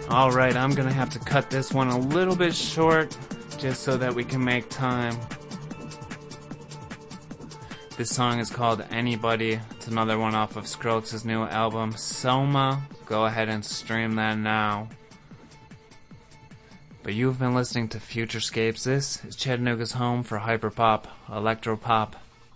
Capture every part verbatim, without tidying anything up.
Alright, I'm gonna have to cut this one a little bit short just so that we can make time. This song is called Anybody. It's another one off of Skrillex' new album, Soma. Go ahead and stream that now. But you've been listening to Futurescapes. This is Chattanooga's home for hyperpop, electropop,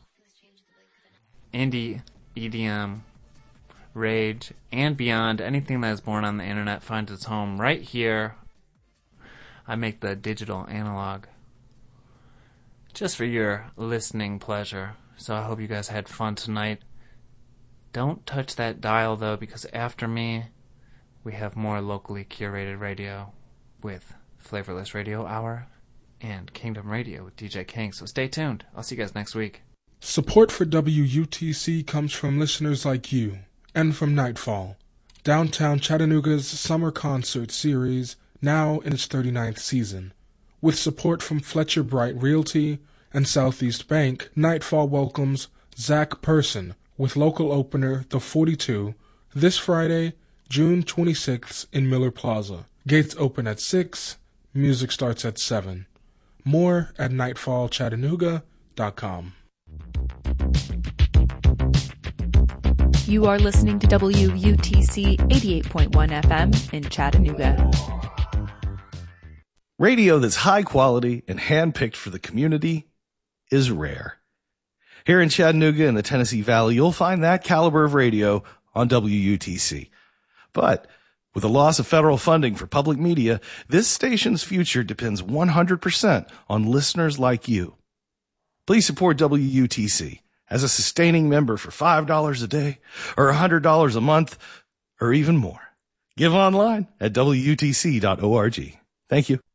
indie, E D M, rage, and beyond. Anything that is born on the internet finds its home right here. I make the digital analog just for your listening pleasure. So I hope you guys had fun tonight. Don't touch that dial though, because after me, we have more locally curated radio with Flavorless Radio Hour and Kingdom Radio with D J King. So stay tuned. I'll see you guys next week. Support for W U T C comes from listeners like you and from Nightfall, downtown Chattanooga's summer concert series, now in its thirty-ninth season. With support from Fletcher Bright Realty and Southeast Bank, Nightfall welcomes Zach Person with local opener The forty-two this Friday, June twenty-sixth in Miller Plaza. Gates open at six, music starts at seven. More at nightfall chattanooga dot com. You are listening to W U T C eighty-eight point one F M in Chattanooga. Radio that's high quality and handpicked for the community is rare. Here in Chattanooga and the Tennessee Valley, you'll find that caliber of radio on W U T C. But with the loss of federal funding for public media, this station's future depends one hundred percent on listeners like you. Please support W U T C as a sustaining member for five dollars a day or one hundred dollars a month or even more. Give online at W U T C dot org. Thank you.